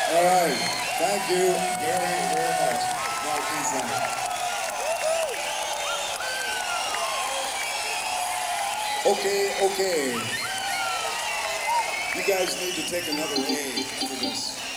All right. Thank you very, very much. Mark Kingsland. Okay, okay. You guys need to take another A for this.